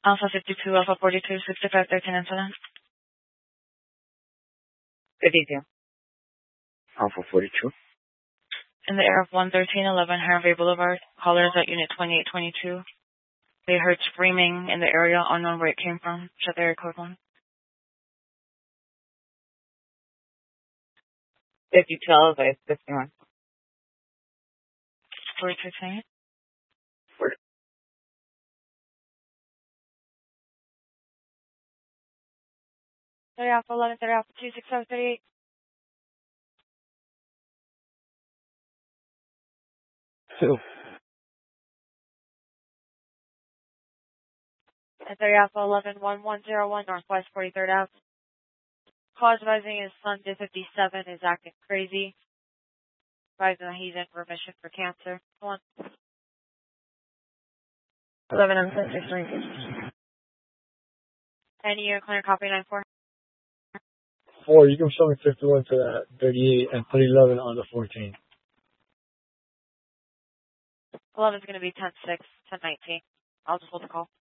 Alpha 52, Alpha 42, 6513 incident. 52. Alpha 42. In the air of 11311 Harvey Boulevard. Callers at Unit 2822. They heard screaming in the area, unknown where it came from. Check area code 1. 52 by 51. 4228. Thirty Alpha 11, 30 Alpha 26738. Two. At 30 Alpha 11, 1101 Northwest 43rd Ave. Cause advising his son, Day 57, is acting crazy. Advising that he's in remission for cancer. 1. 11 on 663. Any clear copy 94. 4. You can show me 51 to that 38 and put 11 on the 14. 11 is going to be 10-6, 10-19. I'll just hold the call.